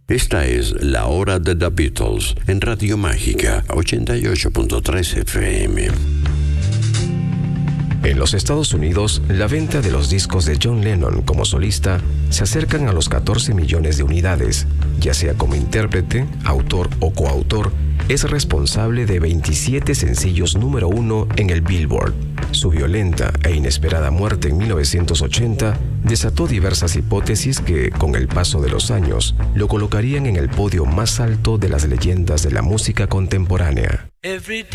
Esta es La Hora de The Beatles en Radio Mágica 88.3 FM. En los Estados Unidos, la venta de los discos de John Lennon como solista se acercan a los 14 millones de unidades, ya sea como intérprete, autor o coautor. Es responsable de 27 sencillos número 1 en el Billboard. Su violenta e inesperada muerte en 1980 desató diversas hipótesis que, con el paso de los años, lo colocarían en el podio más alto de las leyendas de la música contemporánea. Every